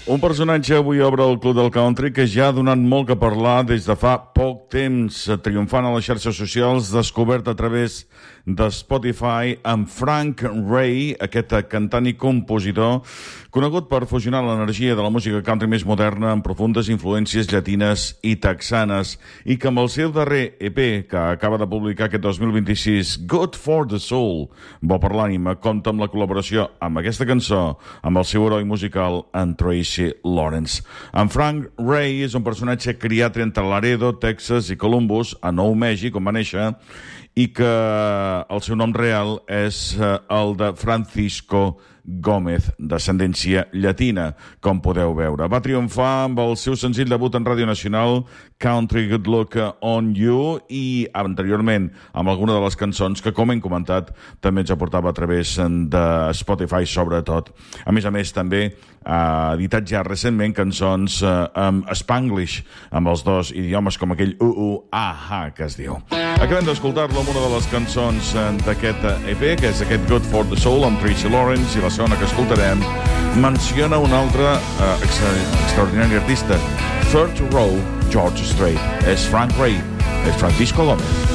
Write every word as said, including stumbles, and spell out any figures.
Un personatge avui obre el Club del Country que ja ha donat molt que parlar des de fa poc temps, triomfant a les xarxes socials, descobert a través de Spotify amb Frank Ray, aquest cantant i compositor conegut per fusionar l'energia de la música country més moderna amb profundes influències llatines i texanes, i que amb el seu darrer E P, que acaba de publicar aquest dos mil vint-i-sis, Good for the Soul, bo per l'ànima, compta amb la col·laboració amb aquesta cançó amb el seu heroi musical, en Tracy Lawrence. En Frank Ray és un personatge criat entre Laredo, Texas i Columbus, a Nou Mèxic, on va néixer, i que el seu nom real és el de Francisco Gómez, d'ascendència llatina, com podeu veure. Va triomfar amb el seu senzill debut en Ràdio Nacional, Country Good Luck on You, i anteriorment amb alguna de les cançons que, com hem comentat, també ens aportava a través de Spotify, sobretot. A més a més, també ha editat ja recentment cançons eh, amb Spanglish, amb els dos idiomes, com aquell u-u-ah-ha que es diu. Acabem d'escoltar-lo amb una de les cançons d'aquest E P, que és aquest Good for the Soul, amb Tracy Lawrence, i la segona que escoltarem menciona un altre eh, extra, extraordinari artista, Third Row George Strait. És Frank Ray, és Francisco Gómez.